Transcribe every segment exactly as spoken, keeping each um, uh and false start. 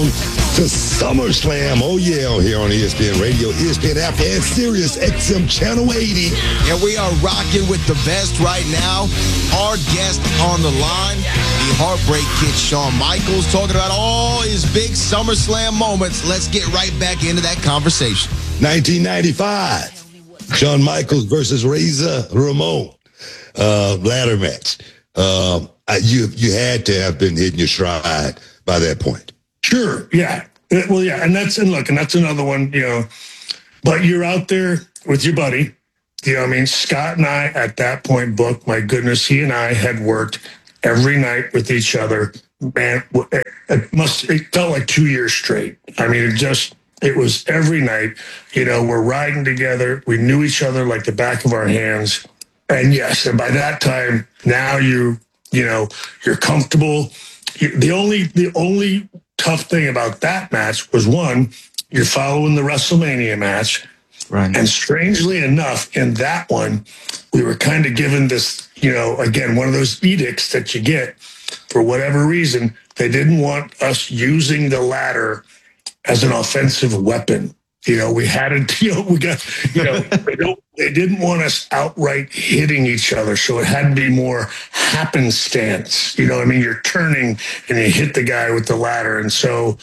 down to SummerSlam. Oh, yeah, here on E S P N Radio, E S P N App, and Sirius X M Channel eighty. And we are rocking with the best right now. Our guest on the line, the Heartbreak Kid, Shawn Michaels, talking about all his big SummerSlam moments. Let's get right back into that conversation. nineteen ninety-five, Shawn Michaels versus Razor Ramon, uh, ladder match. Um, you you had to have been hitting your stride by that point. Sure, yeah. Well, yeah, and that's, and look, and that's another one, you know, but you're out there with your buddy, you know what I mean? Scott and I, at that point, Book, my goodness, he and I had worked every night with each other. Man, it must, it felt like two years straight. I mean, it just, it was every night, you know, we're riding together. We knew each other like the back of our hands. And yes, and by that time, now you, you know, you're comfortable. The only, the only tough thing about that match was, one, you're following the WrestleMania match. Right. And strangely enough, in that one, we were kind of given this, you know, again, one of those edicts that you get for whatever reason. They didn't want us using the ladder as an offensive weapon. You know, we had it, you know, we got, you know, they, don't, they didn't want us outright hitting each other. So it had to be more happenstance. You know what I mean? You're turning and you hit the guy with the ladder. And so,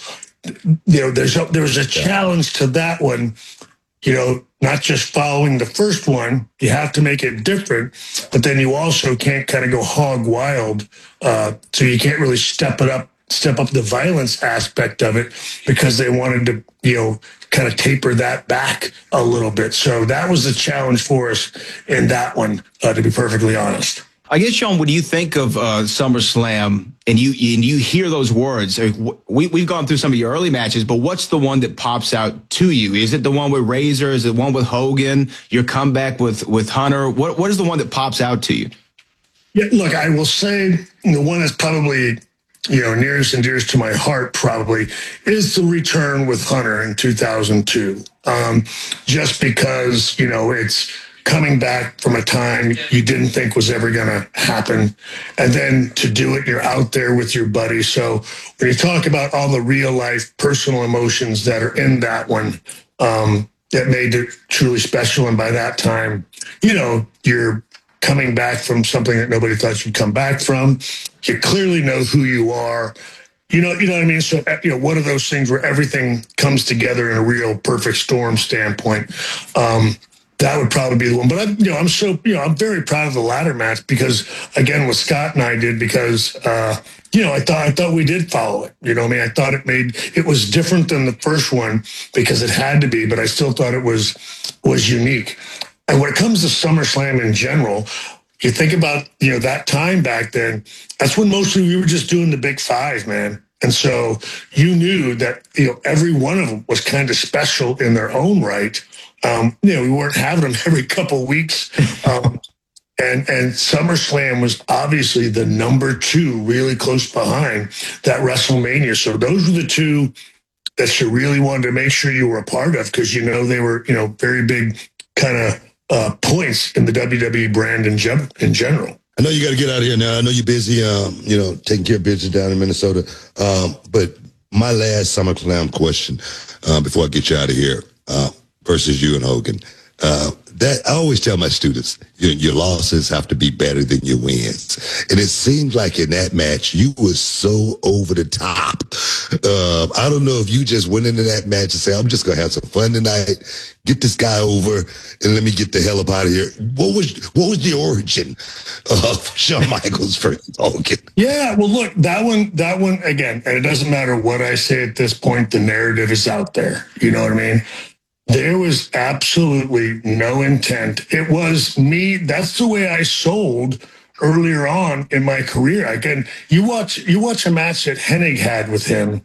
you know, there's a, there was a challenge to that one, you know, not just following the first one. You have to make it different, but then you also can't kind of go hog wild. Uh, so you can't really step it up, step up the violence aspect of it, because they wanted to, you know, kind of taper that back a little bit. So that was the challenge for us in that one, uh, to be perfectly honest. I guess, Shawn, when you think of uh, SummerSlam and you and you hear those words, we, we've gone through some of your early matches, but what's the one that pops out to you? Is it the one with Razor? Is it one with Hogan? Your comeback with, with Hunter? What What is the one that pops out to you? Yeah, look, I will say the one that's probably, you know, nearest and dearest to my heart probably is the return with Hunter in two thousand two. Um, just because, you know, it's coming back from a time you didn't think was ever going to happen. And then to do it, you're out there with your buddy. So when you talk about all the real life personal emotions that are in that one, um, that made it truly special. And by that time, you know, you're coming back from something that nobody thought you'd come back from. You clearly know who you are. You know, you know what I mean? So, you know, one of those things where everything comes together in a real perfect storm standpoint. Um, that would probably be the one. But, I, you know, I'm so, you know, I'm very proud of the ladder match because, again, what Scott and I did, because, uh, you know, I thought, I thought we did follow it. You know what I mean? I thought it made, it was different than the first one because it had to be, but I still thought it was, was unique. And when it comes to SummerSlam in general, you think about, you know, that time back then, that's when mostly we were just doing the big five, man. And so you knew that, you know, every one of them was kind of special in their own right. Um, you know, we weren't having them every couple of weeks. Um, and, and SummerSlam was obviously the number two, really close behind that WrestleMania. So those were the two that you really wanted to make sure you were a part of because, you know, they were, you know, very big kind of uh, points in the W W E brand in, gen- in general. I know you got to get out of here now. I know you're busy, um, you know, taking care of business down in Minnesota. Um, but my last SummerSlam question uh, before I get you out of here uh, versus you and Hogan. Uh, that I always tell my students, your, your losses have to be better than your wins. And it seems like in that match, you were so over the top. Uh, I don't know if you just went into that match and said, I'm just going to have some fun tonight, get this guy over, and let me get the hell up out of here. What was what was the origin of Shawn Michaels versus Hogan? Yeah, well, look, that one, that one, again, and it doesn't matter what I say at this point, the narrative is out there. You know what I mean? There was absolutely no intent. It was me. That's the way I sold earlier on in my career. Again, you watch you watch a match that Hennig had with him,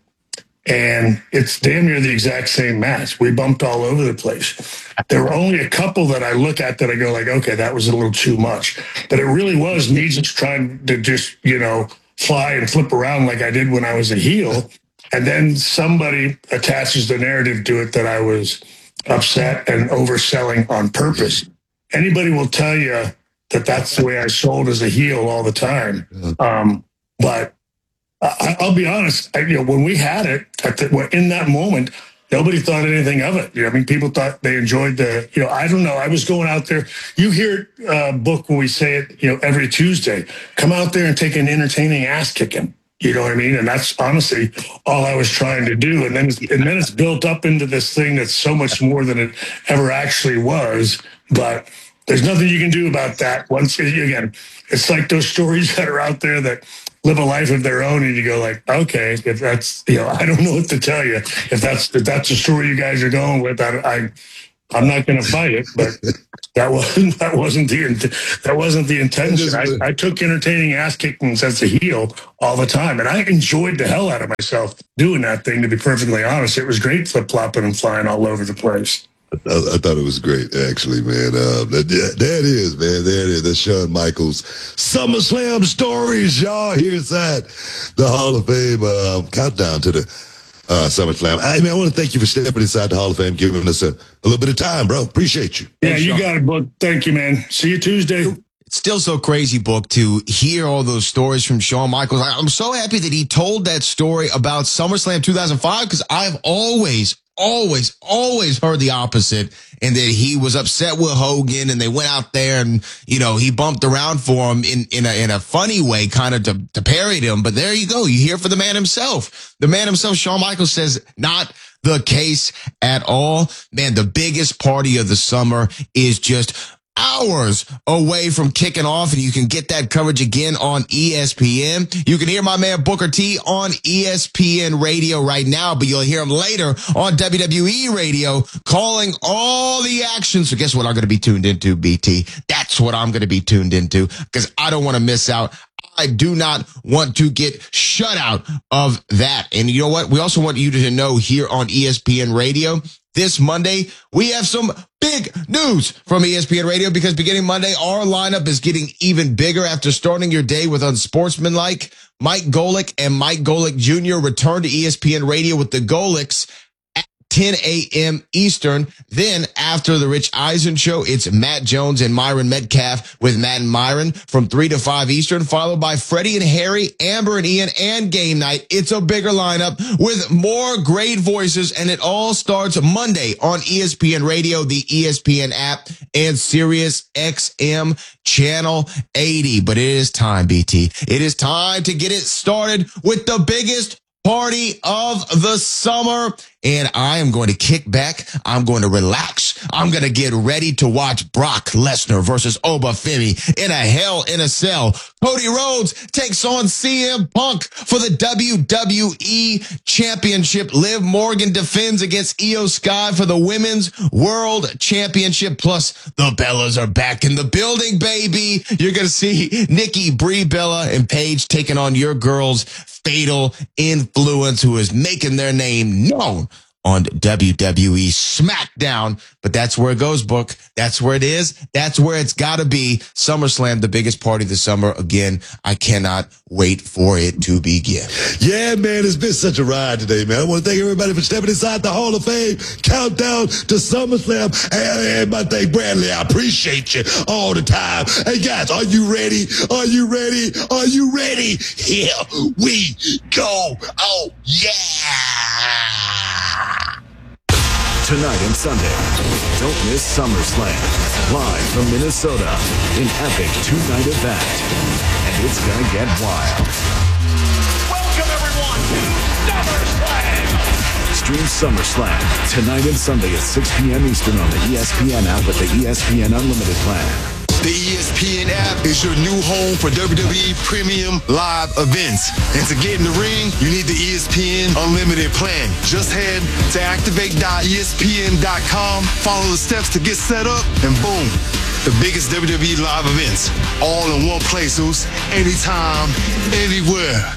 and it's damn near the exact same match. We bumped all over the place. There were only a couple that I look at that I go like, okay, that was a little too much. But it really was me just trying to just, you know, fly and flip around like I did when I was a heel. And then somebody attaches the narrative to it that I was upset and overselling on purpose. Anybody will tell you that that's the way I sold as a heel all the time. Um, but I, I'll be honest. I, you know, when we had it at the, in that moment, nobody thought anything of it. You know, I mean, people thought they enjoyed the. You know, I don't know. I was going out there. You hear uh, book when we say it. You know, every Tuesday, come out there and take an entertaining ass kicking. You know what I mean? And that's honestly all I was trying to do. And then, it's, and then it's built up into this thing that's so much more than it ever actually was. But there's nothing you can do about that. Once again, it's like those stories that are out there that live a life of their own, and you go like, okay, if that's, you know, I don't know what to tell you. If that's if that's the story you guys are going with, I, I I'm not going to fight it. But that wasn't that wasn't the that wasn't the intention. I, I took entertaining ass kickings as a heel all the time, and I enjoyed the hell out of myself doing that thing. To be perfectly honest, it was great flip flopping and flying all over the place. I, I thought it was great, actually, man. Uh, that, there it is, man. There it is. That's Shawn Michaels. SummerSlam stories, y'all. Here's that. The Hall of Fame uh, countdown to the uh, SummerSlam. I mean, I want to thank you for stepping inside the Hall of Fame, giving us a, a little bit of time, bro. Appreciate you. Yeah, Thanks, you Shawn. got it, bud. Thank you, man. See you Tuesday. It's still so crazy, Book, to hear all those stories from Shawn Michaels. I- I'm so happy that he told that story about SummerSlam two thousand five, because I've always, always, always heard the opposite, and that he was upset with Hogan, and they went out there and, you know, he bumped around for him in, in a, in a funny way, kind of to, to parody him. But there you go. You hear from the man himself. The man himself, Shawn Michaels, says not the case at all. Man, the biggest party of the summer is just hours away from kicking off, and you can get that coverage again on E S P N. You can hear my man Booker T on E S P N radio right now, but you'll hear him later on W W E radio calling all the action. So guess what I'm going to be tuned into, B T? That's what I'm going to be tuned into, because I don't want to miss out. I do not want to get shut out of that. And you know what? We also want you to know here on E S P N radio, this Monday, we have some big news from E S P N Radio, because beginning Monday, our lineup is getting even bigger after starting your day with Unsportsmanlike. Mike Golick and Mike Golick Junior return to E S P N Radio with the Golicks at ten a.m. Eastern. Then after the Rich Eisen show, it's Matt Jones and Myron Metcalf with Matt and Myron from three to five Eastern, followed by Freddie and Harry, Amber and Ian, and Game Night. It's a bigger lineup with more great voices, and it all starts Monday on E S P N Radio, the E S P N app, and Sirius X M Channel eighty. But it is time, B T. It is time to get it started with the biggest party of the summer. And I am going to kick back. I'm going to relax. I'm going to get ready to watch Brock Lesnar versus Obafemi in a Hell in a Cell. Cody Rhodes takes on C M Punk for the W W E Championship. Liv Morgan defends against Io Sky for the Women's World Championship. Plus, the Bellas are back in the building, baby. You're going to see Nikki, Brie Bella, and Paige taking on your girls, Fatal Influence, who is making their name known on W W E SmackDown. But that's where it goes, Book. That's where it is. That's where it's got to be. SummerSlam, the biggest party of the summer. Again, I cannot wait for it to begin. Yeah, man, it's been such a ride today, man. I want to thank everybody for stepping inside the Hall of Fame countdown to SummerSlam. And, and my thing, Bradley, I appreciate you all the time. Hey, guys, are you ready? Are you ready? Are you ready? Here we go. Oh, yeah. Tonight and Sunday, don't miss SummerSlam, live from Minnesota, an epic two-night event. And it's gonna get wild. Welcome everyone to SummerSlam! Stream SummerSlam tonight and Sunday at six p.m. Eastern on the E S P N app with the E S P N Unlimited plan. The E S P N app is your new home for W W E Premium Live events. And to get in the ring, you need the E S P N Unlimited plan. Just head to activate dot E S P N dot com, follow the steps to get set up, and boom, the biggest W W E live events, all in one place, Zeus, anytime, anywhere.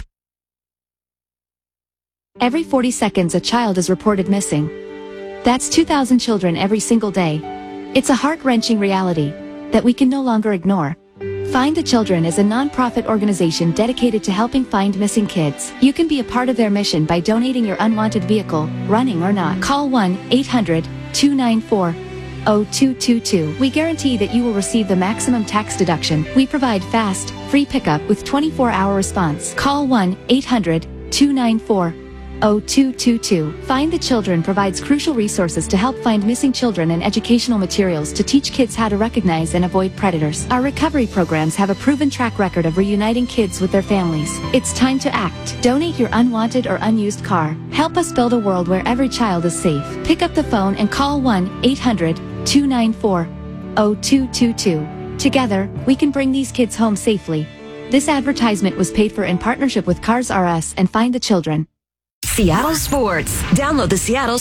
Every forty seconds, a child is reported missing. That's two thousand children every single day. It's a heart-wrenching reality that we can no longer ignore. Find the Children is a non-profit organization dedicated to helping find missing kids. You can be a part of their mission by donating your unwanted vehicle, running or not. Call one eight hundred two nine four oh two two two. We guarantee that you will receive the maximum tax deduction. We provide fast, free pickup with twenty-four hour response. Call one eight hundred two nine four oh two two two. Find the Children provides crucial resources to help find missing children and educational materials to teach kids how to recognize and avoid predators. Our recovery programs have a proven track record of reuniting kids with their families. It's time to act. Donate your unwanted or unused car. Help us build a world where every child is safe. Pick up the phone and call one eight hundred two nine four oh two two two. Together, we can bring these kids home safely. This advertisement was paid for in partnership with Cars R Us and Find the Children. Seattle Sports. Download the Seattle.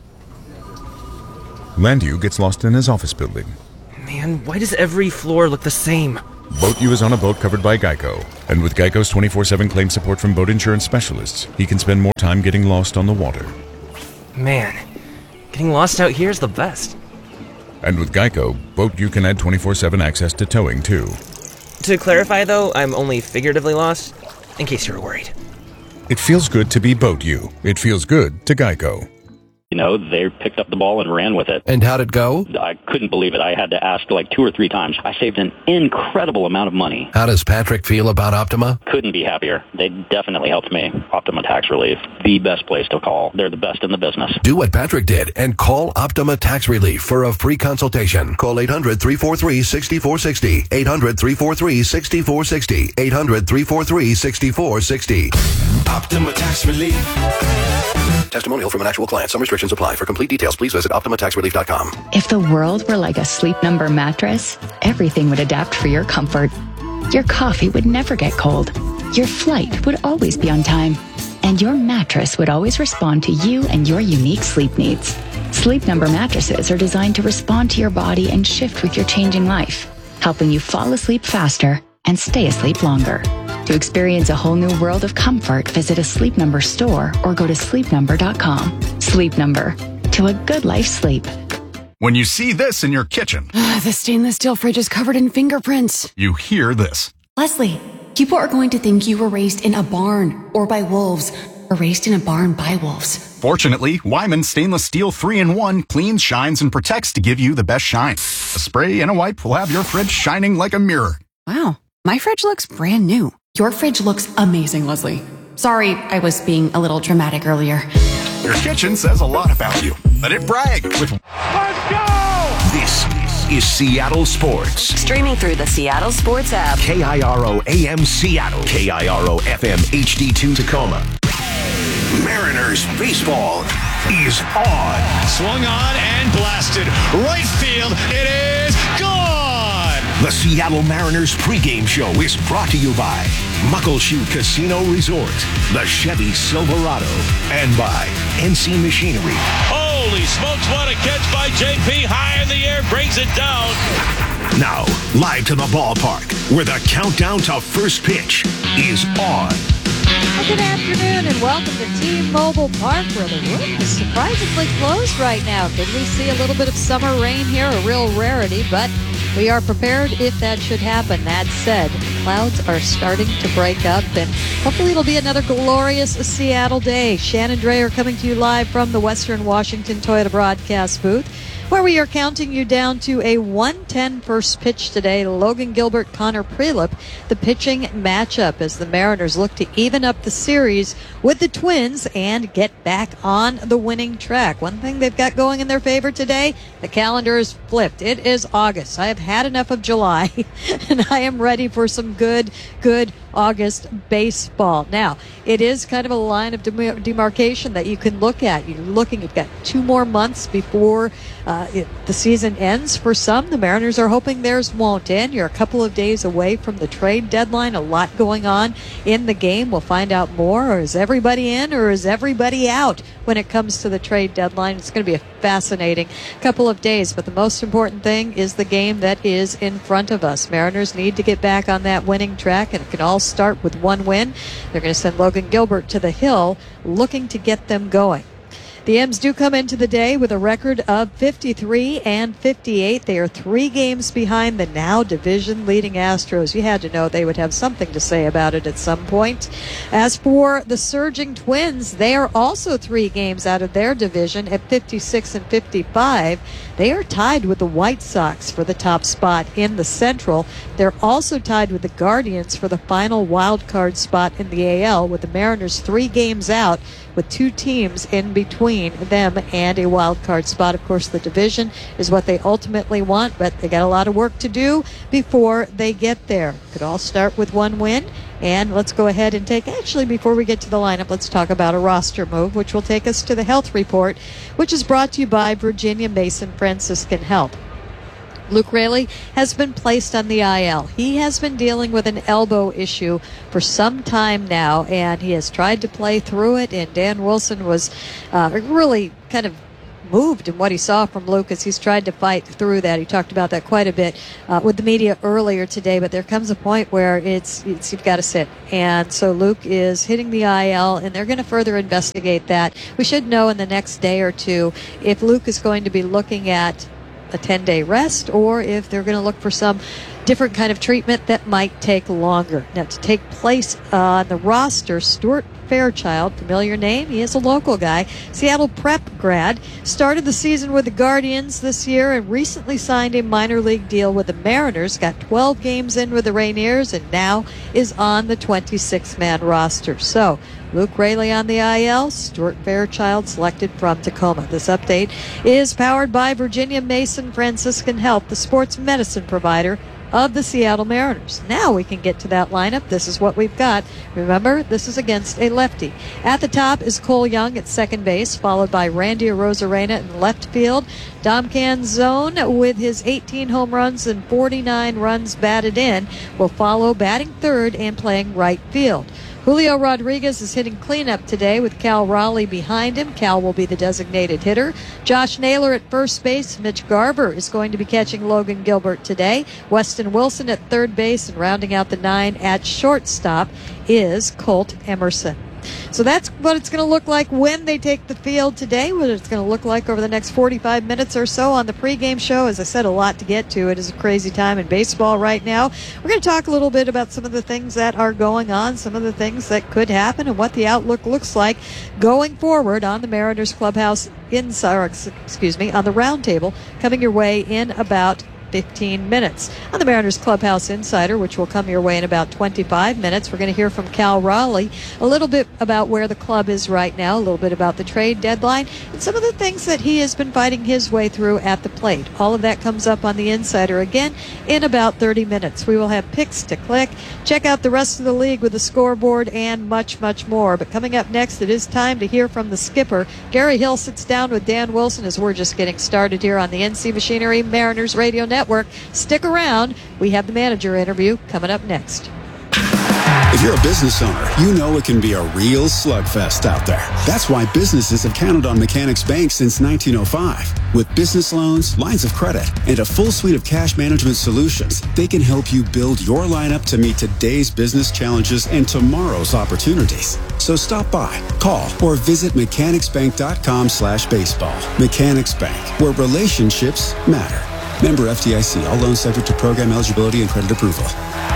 Landu gets lost in his office building. Man, why does every floor look the same? Boat U is on a boat covered by Geico. And with Geico's twenty-four seven claim support from boat insurance specialists, he can spend more time getting lost on the water. Man, getting lost out here is the best. And with Geico, Boat U can add twenty-four seven access to towing, too. To clarify, though, I'm only figuratively lost, in case you were worried. It feels good to be Boat U. It feels good to Geico. You know, they picked up the ball and ran with it. And how'd it go? I couldn't believe it. I had to ask like two or three times. I saved an incredible amount of money. How does Patrick feel about Optima? Couldn't be happier. They definitely helped me. Optima Tax Relief, the best place to call. They're the best in the business. Do what Patrick did and call Optima Tax Relief for a free consultation. Call eight hundred three four three six four six zero. eight hundred three four three six four six zero. eight hundred three four three six four six zero. Optima Tax Relief. Testimonial from an actual client. Some restrictions apply. For complete details, please visit optima tax relief dot com. If the world were like a Sleep Number mattress, everything would adapt for your comfort. Your coffee would never get cold. Your flight would always be on time. And your mattress would always respond to you and your unique sleep needs. Sleep Number mattresses are designed to respond to your body and shift with your changing life, helping you fall asleep faster and stay asleep longer. To experience a whole new world of comfort, visit a Sleep Number store or go to sleep number dot com. Sleep Number. To a good life sleep. When you see this in your kitchen, the stainless steel fridge is covered in fingerprints. You hear this. Leslie, people are going to think you were raised in a barn or by wolves or raised in a barn by wolves. Fortunately, Wyman Stainless Steel three in one cleans, shines, and protects to give you the best shine. A spray and a wipe will have your fridge shining like a mirror. Wow, my fridge looks brand new. Your fridge looks amazing, Leslie. Sorry, I was being a little dramatic earlier. Your kitchen says a lot about you. Let it brag with... Let's go! This is Seattle Sports. Streaming through the Seattle Sports app. K I R O A M Seattle. K I R O F M H D two Tacoma. Mariners baseball is on. Swung on and blasted. Right field. It is gone! The Seattle Mariners pregame show is brought to you by Muckleshoot Casino Resort, the Chevy Silverado, and by N C Machinery. Holy smokes, what a catch by J P. High in the air, brings it down. Now, live to the ballpark, where the countdown to first pitch is on. Well, good afternoon and welcome to T-Mobile Park, where the roof is surprisingly closed right now. Could we see a little bit of summer rain here? A real rarity, but we are prepared if that should happen. That said, clouds are starting to break up, and hopefully it'll be another glorious Seattle day. Shannon Drayer coming to you live from the Western Washington Toyota broadcast booth, where we are counting you down to a one ten first pitch today. Logan Gilbert, Connor Prelip, the pitching matchup as the Mariners look to even up the series with the Twins and get back on the winning track. One thing they've got going in their favor today, the calendar is flipped. It is August. I have had enough of July, and I am ready for some good, good August baseball. Now, it is kind of a line of demarcation that you can look at. You're looking, you've got two more months before uh, it, the season ends for some. The Mariners are hoping theirs won't end. You're a couple of days away from the trade deadline. A lot going on in the game. We'll find out more. Or is everybody in or is everybody out when it comes to the trade deadline? It's going to be a fascinating couple of days. But the most important thing is the game that is in front of us. Mariners need to get back on that winning track, and it can all start with one win. They're going to send Logan Gilbert to the hill looking to get them going. The M's do come into the day with a record of fifty-three and fifty-eight. They are three games behind the now division-leading Astros. You had to know they would have something to say about it at some point. As for the surging Twins, they are also three games out of their division at fifty-six and fifty-five. They are tied with the White Sox for the top spot in the Central. They're also tied with the Guardians for the final wild card spot in the A L, with the Mariners three games out, with two teams in between them and a wild card spot. Of course, the division is what they ultimately want, but they got a lot of work to do before they get there. Could all start with one win. And let's go ahead and take, actually, before we get to the lineup, let's talk about a roster move, which will take us to the health report, which is brought to you by Virginia Mason Franciscan Health. Luke Raley has been placed on the I L. He has been dealing with an elbow issue for some time now, and he has tried to play through it, and Dan Wilson was uh, really kind of moved in what he saw from Luke as he's tried to fight through that. He talked about that quite a bit uh, with the media earlier today, but there comes a point where it's, it's you've got to sit. And so Luke is hitting the I L, and they're going to further investigate that. We should know in the next day or two if Luke is going to be looking at a ten-day rest or if they're going to look for some different kind of treatment that might take longer. Now, to take place on the roster, Stuart Fairchild, familiar name, he is a local guy, Seattle Prep grad, started the season with the Guardians this year and recently signed a minor league deal with the Mariners, got twelve games in with the Rainiers, and now is on the twenty-six man roster. So, Luke Raley on the I L, Stuart Fairchild selected from Tacoma. This update is powered by Virginia Mason Franciscan Health, the sports medicine provider of the Seattle Mariners. Now we can get to that lineup. This is what we've got. Remember, this is against a lefty. At the top is Cole Young at second base, followed by Randy Arozarena in left field. Dom Canzone, with his eighteen home runs and forty-nine runs batted in, will follow batting third and playing right field. Julio Rodriguez is hitting cleanup today with Cal Raleigh behind him. Cal will be the designated hitter. Josh Naylor at first base. Mitch Garver is going to be catching Logan Gilbert today. Weston Wilson at third base, and rounding out the nine at shortstop is Colt Emerson. So that's what it's going to look like when they take the field today, what it's going to look like over the next forty-five minutes or so on the pregame show. As I said, a lot to get to. It is a crazy time in baseball right now. We're going to talk a little bit about some of the things that are going on, some of the things that could happen, and what the outlook looks like going forward on the Mariners Clubhouse inside, excuse me, on the roundtable, coming your way in about fifteen minutes. On the Mariners Clubhouse Insider, which will come your way in about twenty-five minutes, we're going to hear from Cal Raleigh a little bit about where the club is right now, a little bit about the trade deadline, and some of the things that he has been fighting his way through at the plate. All of that comes up on the Insider again in about thirty minutes. We will have picks to click, check out the rest of the league with the scoreboard, and much, much more. But coming up next, it is time to hear from the skipper. Gary Hill sits down with Dan Wilson as we're just getting started here on the N C Machinery Mariners Radio Network. Stick around. We have the manager interview coming up next. If you're a business owner, you know it can be a real slugfest out there. That's why businesses have counted on Mechanics Bank since nineteen oh five. With business loans, lines of credit, and a full suite of cash management solutions, they can help you build your lineup to meet today's business challenges and tomorrow's opportunities. So stop by, call, or visit mechanicsbank.com slash baseball. Mechanics Bank, where relationships matter. Member F D I C. All loans subject to program eligibility and credit approval.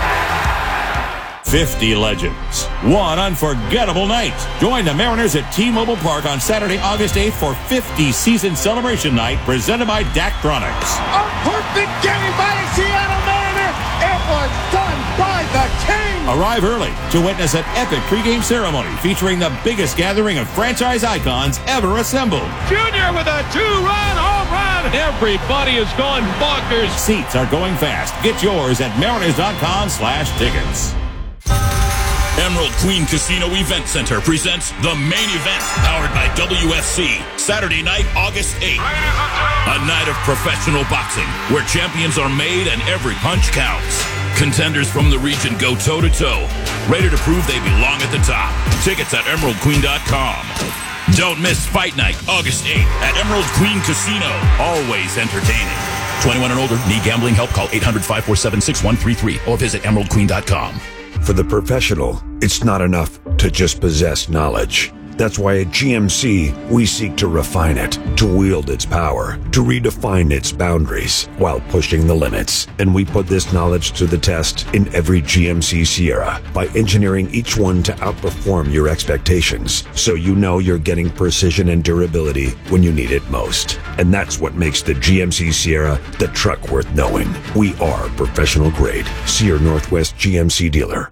fifty legends. One unforgettable night. Join the Mariners at T-Mobile Park on Saturday, August eighth for fifty season celebration night presented by Daktronics. A perfect game by a Seattle Mariner. It was done by the King. Arrive early to witness an epic pregame ceremony featuring the biggest gathering of franchise icons ever assembled. Junior with a two-run home run. Everybody is going bonkers. Seats are going fast. Get yours at mariners.com slash tickets. Emerald Queen Casino Event Center presents the main event, powered by W F C, Saturday night, August eighth. A night of professional boxing, where champions are made and every punch counts. Contenders from the region go toe-to-toe, ready to prove they belong at the top. Tickets at emerald queen dot com. Don't miss Fight Night, August eighth at Emerald Queen Casino. Always entertaining. twenty-one and older. Need gambling help? Call eight hundred, five four seven, six one three three or visit emerald queen dot com. For the professional, it's not enough to just possess knowledge. That's why at G M C, we seek to refine it, to wield its power, to redefine its boundaries while pushing the limits. And we put this knowledge to the test in every G M C Sierra by engineering each one to outperform your expectations, so you know you're getting precision and durability when you need it most. And that's what makes the G M C Sierra the truck worth knowing. We are professional grade. See your Northwest G M C dealer.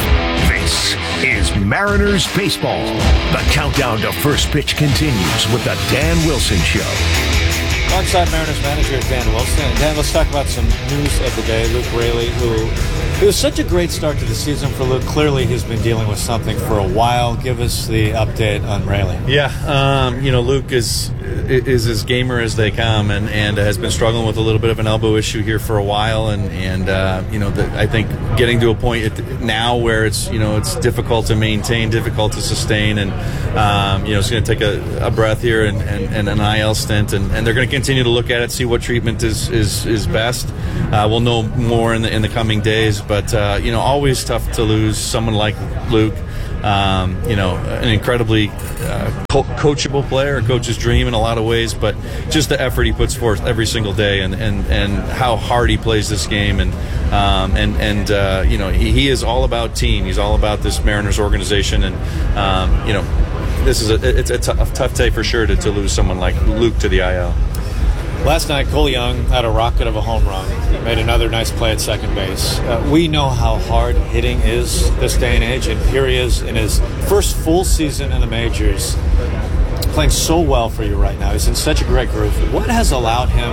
This is Mariners Baseball. The countdown to first pitch continues with the Dan Wilson Show. Alongside Mariners manager Dan Wilson. And Dan, let's talk about some news of the day. Luke Raley, who it was such a great start to the season for Luke. Clearly, he's been dealing with something for a while. Give us the update on Raley. Yeah, um, you know, Luke is is as gamer as they come, and, and has been struggling with a little bit of an elbow issue here for a while, and and uh, you know, the, I think getting to a point now where it's you know it's difficult to maintain, difficult to sustain, and um, you know it's going to take a, a breath here and, and, and an I L stint, and, and they're going to continue to look at it, see what treatment is is, is best. Uh, we'll know more in the in the coming days, but uh, you know, always tough to lose someone like Luke. Um, you know, an incredibly uh, co- coachable player, a coach's dream in a lot of ways, but just the effort he puts forth every single day, and, and, and how hard he plays this game, and um, and and uh, you know, he, he is all about team. He's all about this Mariners organization, and um, you know, this is a it's a, t- a tough day for sure to, to lose someone like Luke to the I L. Last night, Cole Young had a rocket of a home run, made another nice play at second base. Uh, we know how hard hitting is this day and age, and here he is in his first full season in the majors, playing so well for you right now. He's in such a great groove. What has allowed him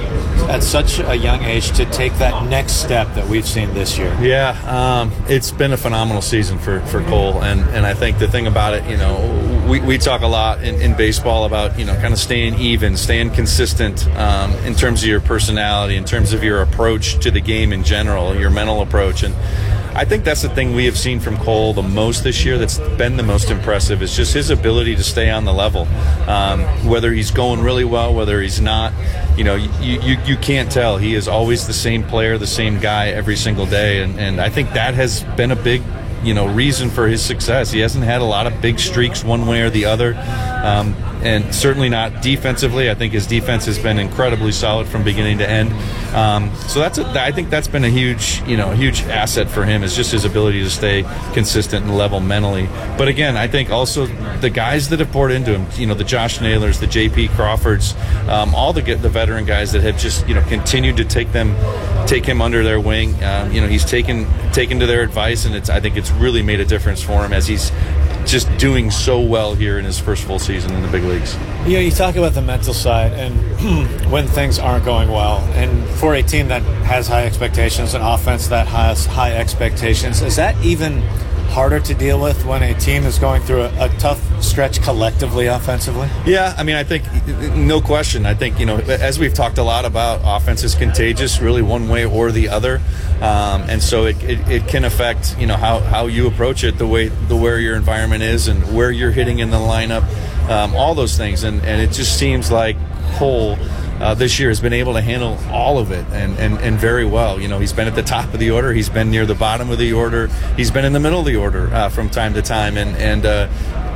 at such a young age to take that next step that we've seen this year? Yeah, um, it's been a phenomenal season for, for Cole, and, and I think the thing about it, you know, we, we talk a lot in, in baseball about, you know, kind of staying even, staying consistent um, in terms of your personality, in terms of your approach to the game in general, your mental approach, and I think that's the thing we have seen from Cole the most this year that's been the most impressive, is just his ability to stay on the level. Um, whether he's going really well, whether he's not, you know, you, you, you can't tell. He is always the same player, the same guy every single day, and, and I think that has been a big, you know, reason for his success. He hasn't had a lot of big streaks one way or the other, um, and certainly not defensively. I think his defense has been incredibly solid from beginning to end. Um, so that's a, I think that's been a huge, you know, huge asset for him, is just his ability to stay consistent and level mentally. But again, I think also the guys that have poured into him, you know, the Josh Naylors, the J P Crawfords, um, all the the veteran guys that have just, you know, continued to take them, take him under their wing. Um, you know, he's taken taken to their advice, and it's I think it's really made a difference for him as he's just doing so well here in his first full season in the big leagues. Yeah, you talk about the mental side and when things aren't going well. And for a team that has high expectations, an offense that has high expectations, is that even harder to deal with when a team is going through a, a tough stretch collectively offensively? Yeah, I mean, I think, no question. I think, you know, as we've talked a lot about, offense is contagious, really one way or the other. Um, and so it, it, it can affect, you know, how, how you approach it, the way, the where your environment is and where you're hitting in the lineup, um, all those things. And, and it just seems like Cole Uh, this year has been able to handle all of it and, and, and very well. You know, he's been at the top of the order. He's been near the bottom of the order. He's been in the middle of the order uh, from time to time. And, and uh,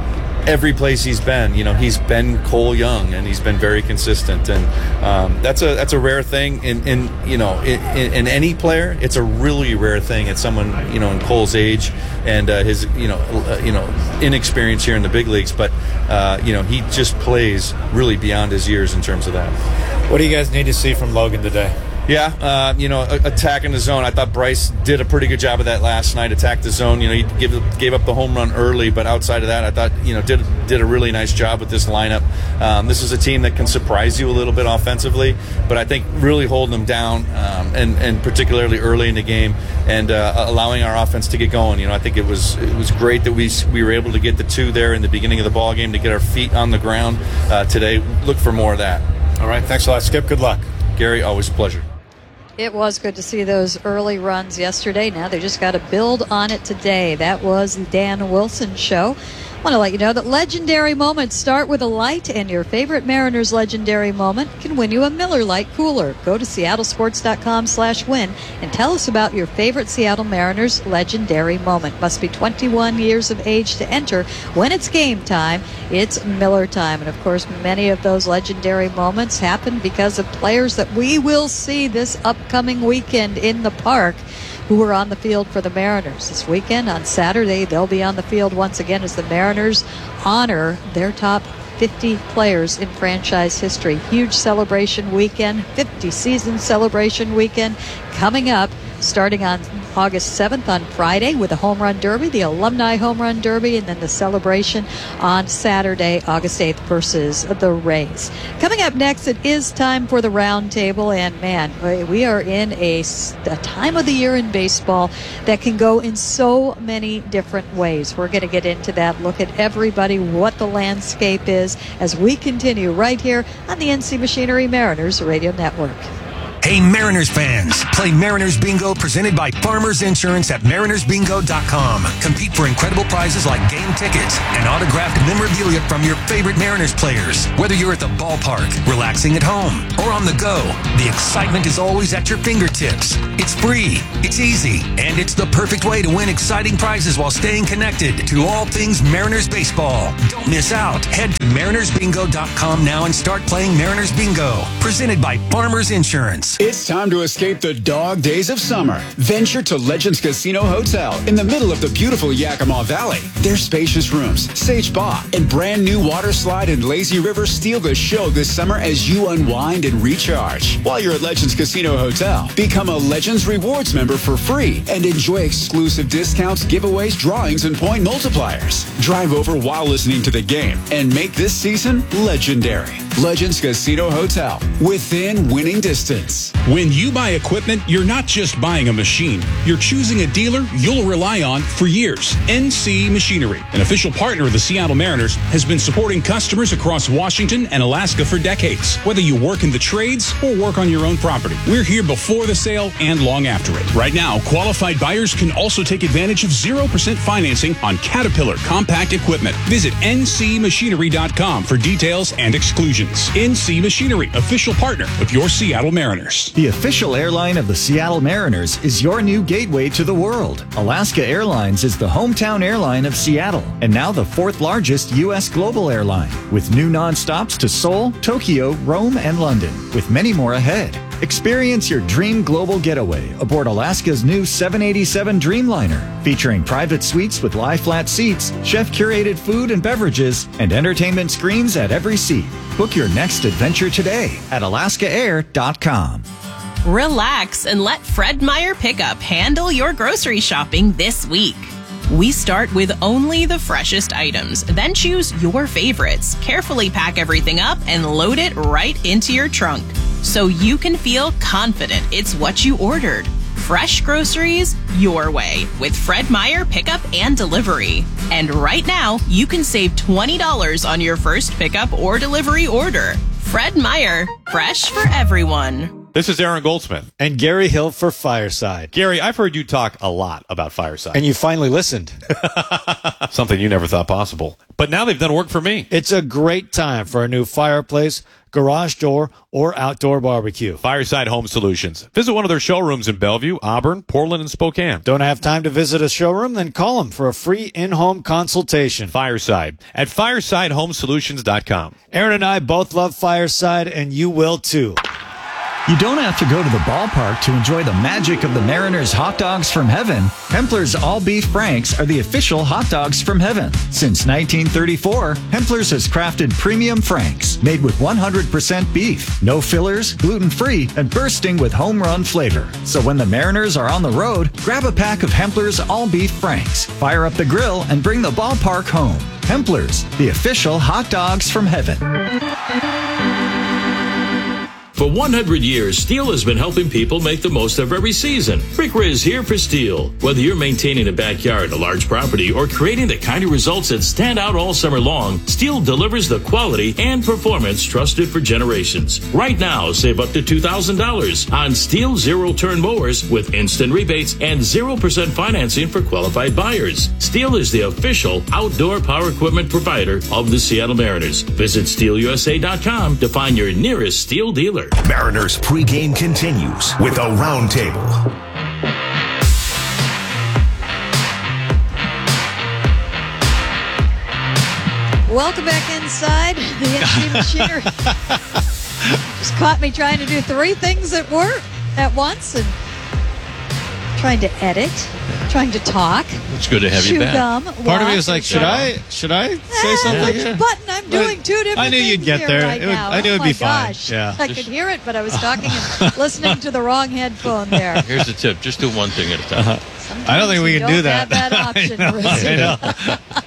every place he's been, you know, he's been Cole Young, and he's been very consistent. And um, that's a that's a rare thing in, in you know, in, in any player. It's a really rare thing at someone, you know, in Cole's age and uh, his, you know, uh, you know, inexperience here in the big leagues. But, uh, you know, he just plays really beyond his years in terms of that. What do you guys need to see from Logan today? Yeah, uh, you know, attacking the zone. I thought Bryce did a pretty good job of that last night. Attacked the zone. You know, he gave, gave up the home run early, but outside of that, I thought, you know, did did a really nice job with this lineup. Um, this is a team that can surprise you a little bit offensively, but I think really holding them down, um, and and particularly early in the game, and uh, allowing our offense to get going. You know, I think it was it was great that we we were able to get the two there in the beginning of the ball game to get our feet on the ground uh, today. Look for more of that. All right, thanks a lot, Skip. Good luck, Gary. Always a pleasure. It was good to see those early runs yesterday. Now they just got to build on it today. That was the Dan Wilson Show. want to let you know that legendary moments start with a light, and your favorite Mariners legendary moment can win you a Miller Lite cooler. Go to seattle sports dot com slash win and tell us about your favorite Seattle Mariners legendary moment. Must be twenty-one years of age to enter. When it's game time, it's Miller time. And of course, many of those legendary moments happen because of players that we will see this upcoming weekend in the park who were on the field for the Mariners. This weekend on Saturday, they'll be on the field once again as the Mariners honor their top fifty players in franchise history. Huge celebration weekend, fifty season celebration weekend coming up, starting on August seventh on Friday with the Home Run Derby, the Alumni Home Run Derby, and then the celebration on Saturday, August eighth versus the Rays. Coming up next, it is time for the Roundtable, and man, we are in a, a time of the year in baseball that can go in so many different ways. We're going to get into that, look at everybody, what the landscape is, as we continue right here on the N C Machinery Mariners Radio Network. Hey, Mariners fans, play Mariners Bingo presented by Farmers Insurance at mariners bingo dot com. Compete for incredible prizes like game tickets and autographed memorabilia from your favorite Mariners players. Whether you're at the ballpark, relaxing at home, or on the go, the excitement is always at your fingertips. It's free, it's easy, and it's the perfect way to win exciting prizes while staying connected to all things Mariners baseball. Don't miss out. Head to mariners bingo dot com now and start playing Mariners Bingo, presented by Farmers Insurance. It's time to escape the dog days of summer. Venture to Legends Casino Hotel in the middle of the beautiful Yakima Valley. Their spacious rooms, sage spa, and brand new water slide and lazy river steal the show this summer as you unwind and recharge. While you're at Legends Casino Hotel, become a Legends Rewards member for free and enjoy exclusive discounts, giveaways, drawings, and point multipliers. Drive over while listening to the game and make this season legendary. Legends Casino Hotel, within winning distance. When you buy equipment, you're not just buying a machine. You're choosing a dealer you'll rely on for years. N C Machinery, an official partner of the Seattle Mariners, has been supporting customers across Washington and Alaska for decades. Whether you work in the trades or work on your own property, we're here before the sale and long after it. Right now, qualified buyers can also take advantage of zero percent financing on Caterpillar compact equipment. Visit N C machinery dot com for details and exclusions. N C Machinery, official partner of your Seattle Mariners. The official airline of the Seattle Mariners is your new gateway to the world. Alaska Airlines is the hometown airline of Seattle and now the fourth largest U S global airline, with new nonstops to Seoul, Tokyo, Rome, and London, with many more ahead. Experience your dream global getaway aboard Alaska's new seven eighty-seven Dreamliner, featuring private suites with lie-flat seats, chef-curated food and beverages, and entertainment screens at every seat. Book your next adventure today at alaska air dot com. Relax and let Fred Meyer Pickup handle your grocery shopping this week. We start with only the freshest items, then choose your favorites, carefully pack everything up, and load it right into your trunk, so you can feel confident it's what you ordered. Fresh groceries your way with Fred Meyer Pickup and Delivery. And right now, you can save twenty dollars on your first pickup or delivery order. Fred Meyer, fresh for everyone. This is Aaron Goldsmith. And Gary Hill for Fireside. Gary, I've heard you talk a lot about Fireside. And you finally listened. Something you never thought possible. But now they've done work for me. It's a great time for a new fireplace, garage door, or outdoor barbecue. Fireside Home Solutions. Visit one of their showrooms in Bellevue, Auburn, Portland, and Spokane. Don't have time to visit a showroom? Then call them for a free in-home consultation. Fireside at fireside home solutions dot com. Aaron and I both love Fireside, and you will too. You don't have to go to the ballpark to enjoy the magic of the Mariners hot dogs from heaven. Hempler's All Beef Franks are the official hot dogs from heaven. Since nineteen thirty-four, Hempler's has crafted premium Franks made with one hundred percent beef, no fillers, gluten-free, and bursting with home run flavor. So when the Mariners are on the road, grab a pack of Hempler's All Beef Franks, fire up the grill, and bring the ballpark home. Hempler's, the official hot dogs from heaven. For one hundred years, Steel has been helping people make the most of every season. Rick Riz here for Steel. Whether you're maintaining a backyard, a large property, or creating the kind of results that stand out all summer long, Steel delivers the quality and performance trusted for generations. Right now, save up to two thousand dollars on Steel zero-turn mowers with instant rebates and zero percent financing for qualified buyers. Steel is the official outdoor power equipment provider of the Seattle Mariners. Visit steel u s a dot com to find your nearest Steel dealer. Mariners pregame continues with a roundtable. Welcome back inside the N C Machinery. Just caught me trying to do three things at work at once and trying to edit, trying to talk. It's good to have chew you back. Gum, Part walk, of me was like, should I should I say Ah, something? which here? button? I'm doing two different I knew things you'd get here there. right It would- now. I knew oh it'd my be fine. gosh. Yeah. I could hear it, but I was talking and listening to the wrong headphone there. Here's the tip: just do one thing at a time. Uh-huh. I don't think we you can do don't that. have that option, I know. Rizzy. I know.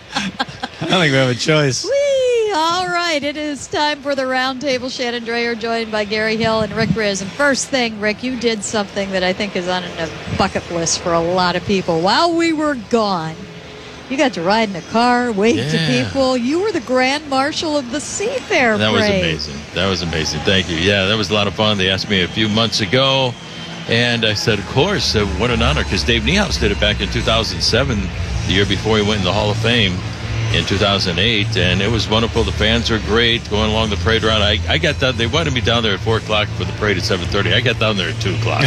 I don't think we have a choice. Whee! All right, it is time for the roundtable. Shannon Drayer joined by Gary Hill and Rick Riz. And first thing, Rick, you did something that I think is on a bucket list for a lot of people. While we were gone, you got to ride in a car, wave Yeah. to people. You were the grand marshal of the Seafair That was Parade. amazing. That was amazing. Thank you. Yeah, that was a lot of fun. They asked me a few months ago, and I said, of course, uh, what an honor, because Dave Niehaus did it back in two thousand seven, the year before he went in the Hall of Fame in two thousand eight, and it was wonderful. The fans were great going along the parade route. I, I got down, they wanted me down there at four o'clock for the parade at seven thirty. I got down there at two o'clock.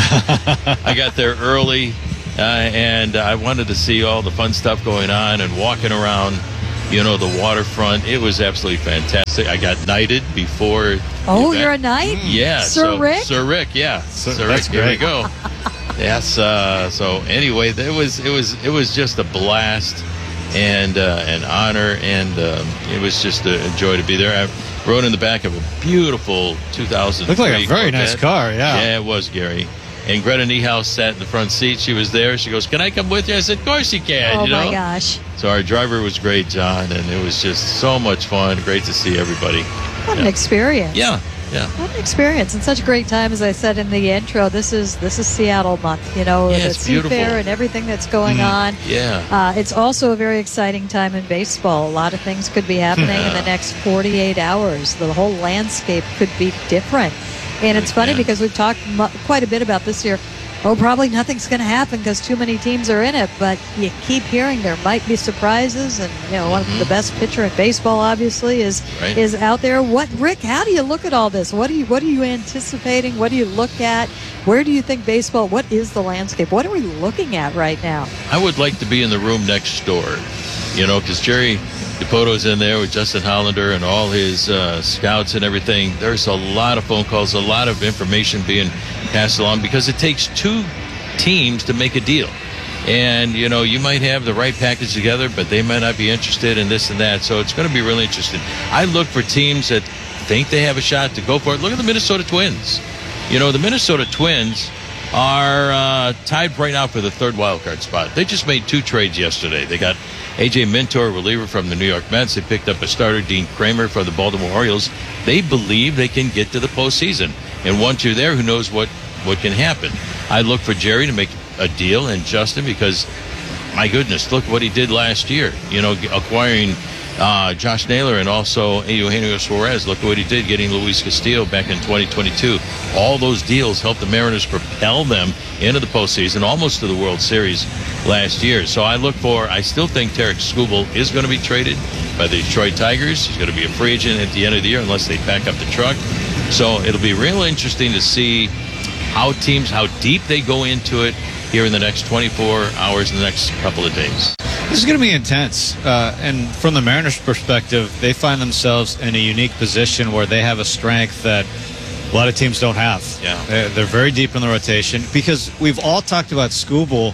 I got there early, uh, and I wanted to see all the fun stuff going on and walking around, you know, the waterfront. It was absolutely fantastic. I got knighted before. Oh, you're a knight? Yeah. Sir so, Rick? Sir Rick, yeah. Sir, Sir Rick, that's here we great. go. Yes. Uh, so anyway, it was it was it was just a blast and uh, an honor, and um, it was just a joy to be there. I rode in the back of a beautiful two thousand three Looked like a very Corvette. nice car, yeah. Yeah, it was, Gary. And Greta Niehaus sat in the front seat. She was there. She goes, "Can I come with you?" I said, "Of course you can." Oh, you know? my gosh. So our driver was great, John, and it was just so much fun. Great to see everybody. What an experience. Yeah, yeah. What an experience and such a great time. As I said in the intro, this is this is Seattle month, you know, Yeah, the it's beautiful. Seafair and everything that's going Mhm. on. Yeah. Uh, it's also a very exciting time in baseball. A lot of things could be happening in the next forty-eight hours. The whole landscape could be different. And it's funny Yeah. because we've talked mu- quite a bit about this year. Oh, probably nothing's going to happen because too many teams are in it. But you keep hearing there might be surprises, and you know, one of the best pitcher in baseball, obviously, is Right. is out there. What, Rick? How do you look at all this? What do you What are you anticipating? What do you look at? Where do you think baseball? What is the landscape? What are we looking at right now? I would like to be in the room next door, you know, because Jerry DePoto's in there with Justin Hollander and all his uh, scouts and everything. There's a lot of phone calls, a lot of information being passed along because it takes two teams to make a deal. And, you know, you might have the right package together, but they might not be interested in this and that. So it's going to be really interesting. I look for teams that think they have a shot to go for it. Look at the Minnesota Twins. You know, the Minnesota Twins are uh, tied right now for the third wild card spot. They just made two trades yesterday. They got A J Minter, a reliever from the New York Mets. They picked up a starter, Dean Kramer, from the Baltimore Orioles. They believe they can get to the postseason. And once you're there, who knows what, what can happen. I look for Jerry to make a deal, and Justin, because, my goodness, look what he did last year. You know, acquiring uh, Josh Naylor and also Eugenio Suarez. Look at what he did, getting Luis Castillo back in twenty twenty-two. All those deals helped the Mariners propel them into the postseason, almost to the World Series last year. So I look for, I still think Tarek Skubal is going to be traded by the Detroit Tigers. He's going to be a free agent at the end of the year unless they back up the truck. So it'll be real interesting to see how teams, how deep they go into it here in the next twenty-four hours, in the next couple of days. This is going to be intense. Uh, and from the Mariners' perspective, they find themselves in a unique position where they have a strength that a lot of teams don't have. Yeah. They're, they're very deep in the rotation because we've all talked about Skubal.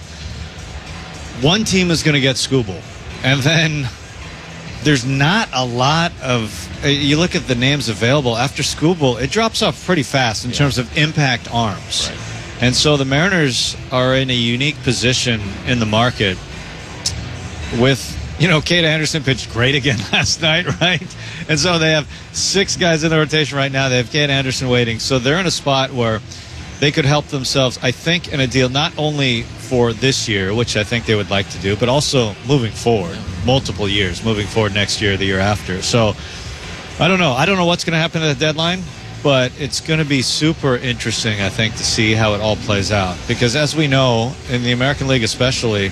One team is going to get Skubal. And then there's not a lot of, uh, you look at the names available after Skubal, it drops off pretty fast in Yeah. terms of impact arms. Right. And so the Mariners are in a unique position in the market with you know, Kate Anderson pitched great again last night, right? And so they have six guys in the rotation right now. They have Kate Anderson waiting. So they're in a spot where they could help themselves, I think, in a deal not only for this year, which I think they would like to do, but also moving forward, multiple years, moving forward next year, the year after. So I don't know. I don't know what's going to happen at the deadline, but it's going to be super interesting, I think, to see how it all plays out. Because as we know, in the American League especially,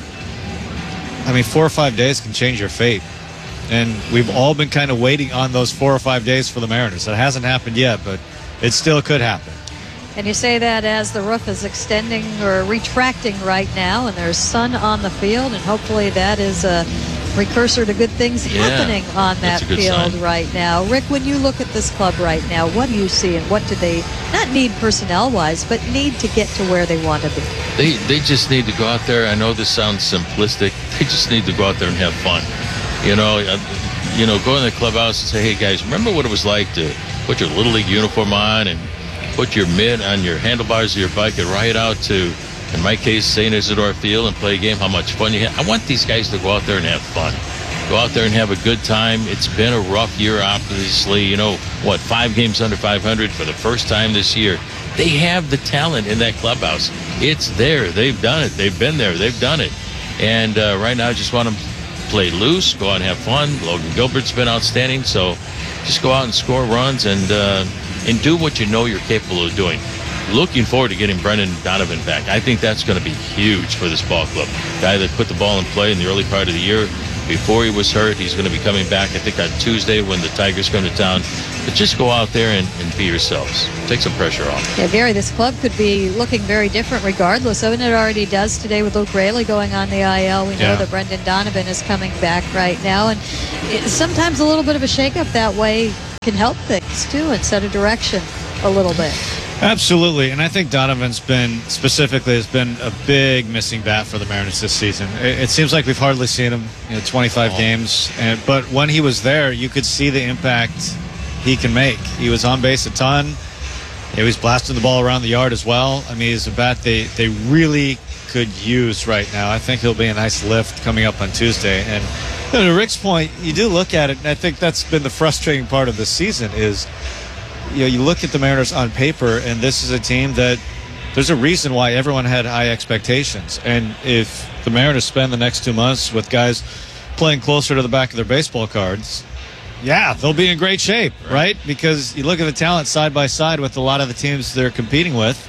I mean, four or five days can change your fate. And we've all been kind of waiting on those four or five days for the Mariners. It hasn't happened yet, but it still could happen. And you say that as the roof is extending or retracting right now, and there's sun on the field, and hopefully that is a precursor to good things Yeah, happening on that that's a good field sign. right now. Rick, when you look at this club right now, what do you see, and what do they not need personnel-wise, but need to get to where they want to be? They they just need to go out there. I know this sounds simplistic. They just need to go out there and have fun. You know, uh, you know, go in the clubhouse and say, "Hey guys, remember what it was like to put your Little League uniform on and put your mitt on your handlebars of your bike and ride out to, in my case, Saint Isidore Field and play a game? How much fun you had." I want these guys to go out there and have fun. Go out there and have a good time. It's been a rough year, obviously. You know, what, five games under five hundred for the first time this year. They have the talent in that clubhouse. It's there. They've done it. They've been there. They've done it. And uh, right now, I just want them to play loose, go out and have fun. Logan Gilbert's been outstanding. So just go out and score runs and uh, and do what you know you're capable of doing. Looking forward to getting Brendan Donovan back. I think that's going to be huge for this ball club. Guy that put the ball in play in the early part of the year before he was hurt. He's going to be coming back, I think, on Tuesday when the Tigers come to town. But just go out there and, and be yourselves. Take some pressure off. Yeah, Gary, this club could be looking very different regardless of it. It already does today with Luke Raley going on the I L. We know Yeah. that Brendan Donovan is coming back right now. And it, sometimes a little bit of a shakeup that way can help things, too, and set a direction a little bit. Absolutely, and I think Donovan's been, specifically, has been a big missing bat for the Mariners this season. It, it seems like we've hardly seen him, you know, twenty-five Oh. games, and, but when he was there, you could see the impact he can make. He was on base a ton. He was blasting the ball around the yard as well. I mean, he's a bat they, they really could use right now. I think he'll be a nice lift coming up on Tuesday. And you know, to Rick's point, you do look at it, and I think that's been the frustrating part of this season is, you know, you look at the Mariners on paper, and this is a team that there's a reason why everyone had high expectations. And if the Mariners spend the next two months with guys playing closer to the back of their baseball cards, yeah, they'll be in great shape, right? Because you look at the talent side by side with a lot of the teams they're competing with,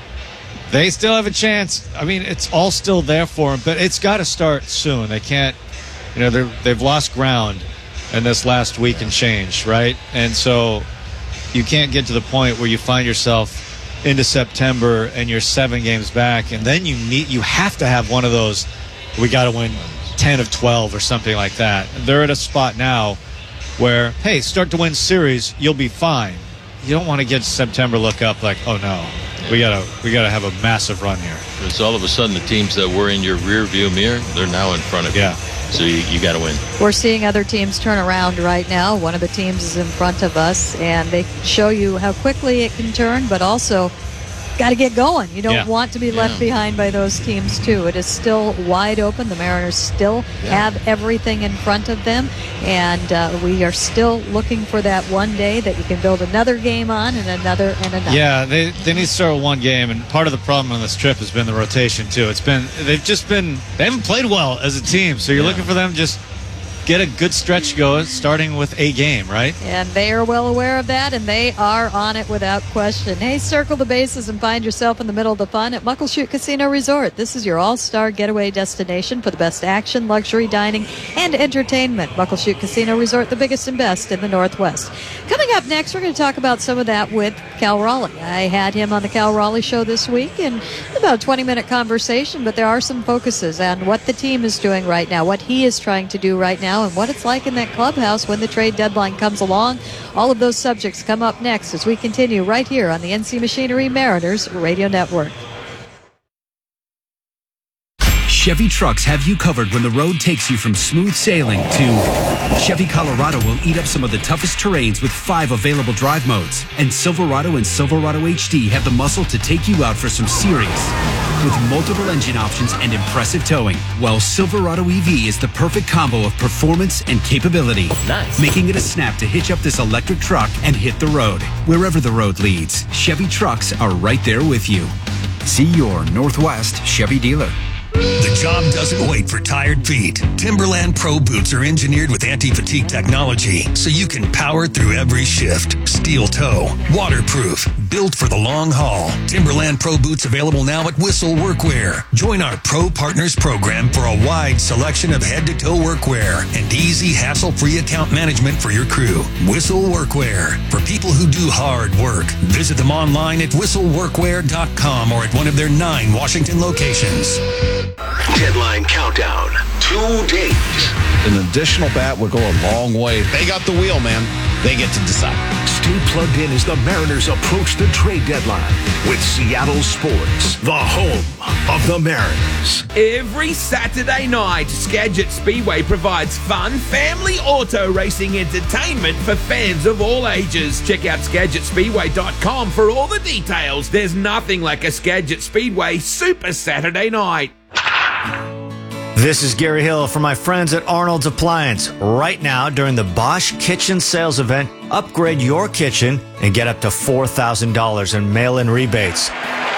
they still have a chance. I mean, it's all still there for them, but it's got to start soon. They can't, you know, they're, they've lost ground in this last week and change, right? And so you can't get to the point where you find yourself into September and you're seven games back, and then you need, you have to have one of those, we got to win ten of twelve or something like that. They're at a spot now where, hey, start to win series, you'll be fine. You don't want to get to September, look up like, oh no, we gotta we gotta have a massive run here. Because all of a sudden the teams that were in your rear view mirror, they're now in front of you. Yeah. So you, you got to win. We're seeing other teams turn around right now. One of the teams is in front of us, and they show you how quickly it can turn, but also got to get going. You don't Yeah. want to be left Yeah. behind by those teams, too. It is still wide open. The Mariners still Yeah. have everything in front of them, and uh, we are still looking for that one day that you can build another game on and another and another. Yeah, they they need to start with one game, and part of the problem on this trip has been the rotation too. It's been they've just been they haven't played well as a team, so you're Yeah. looking for them to just get a good stretch going, starting with a game, right? And they are well aware of that, and they are on it without question. Hey, circle the bases and find yourself in the middle of the fun at Muckleshoot Casino Resort. This is your all-star getaway destination for the best action, luxury dining, and entertainment. Muckleshoot Casino Resort, the biggest and best in the Northwest. Coming up next, we're going to talk about some of that with Cal Raleigh. I had him on the Cal Raleigh Show this week, and about a twenty-minute conversation, but there are some focuses on what the team is doing right now, what he is trying to do right now, and what it's like in that clubhouse when the trade deadline comes along. All of those subjects come up next as we continue right here on the N C Machinery Mariners Radio Network. Chevy trucks have you covered when the road takes you from smooth sailing to Chevy Colorado will eat up some of the toughest terrains with five available drive modes. And Silverado and Silverado H D have the muscle to take you out for some serious With multiple engine options and impressive towing, well, Silverado E V is the perfect combo of performance and capability. Nice. Making it a snap to hitch up this electric truck and hit the road. Wherever the road leads, Chevy trucks are right there with you. See your Northwest Chevy dealer. The job doesn't wait for tired feet. Timberland Pro Boots are engineered with anti-fatigue technology, so you can power through every shift. Steel toe, waterproof, built for the long haul. Timberland Pro Boots available now at Whistle Workwear. Join our Pro Partners program for a wide selection of head-to-toe workwear and easy, hassle-free account management for your crew. Whistle Workwear, for people who do hard work. Visit them online at whistle workwear dot com or at one of their nine Washington locations. Deadline countdown. Two days. An additional bat would go a long way. They got the wheel, man. They get to decide. Stay plugged in as the Mariners approach the trade deadline with Seattle Sports, the home of the Mariners. Every Saturday night, Skagit Speedway provides fun, family auto racing entertainment for fans of all ages. Check out skagit speedway dot com for all the details. There's nothing like a Skagit Speedway Super Saturday night. This is Gary Hill for my friends at Arnold's Appliance. Right now, during the Bosch Kitchen Sales Event, upgrade your kitchen and get up to four thousand dollars in mail-in rebates.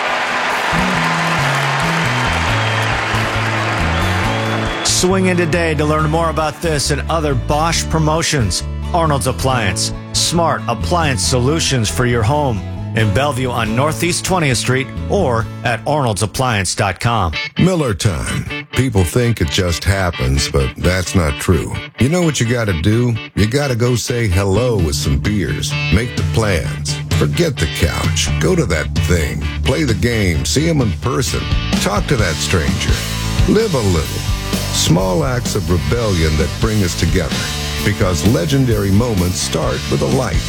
Swing in today to learn more about this and other Bosch promotions. Arnold's Appliance, smart appliance solutions for your home. In Bellevue on Northeast twentieth Street or at arnolds appliance dot com. Miller time. People think it just happens, but that's not true. You know what you gotta do? You gotta go say hello with some beers. Make the plans. Forget the couch. Go to that thing. Play the game. See him in person. Talk to that stranger. Live a little. Small acts of rebellion that bring us together. Because legendary moments start with a light.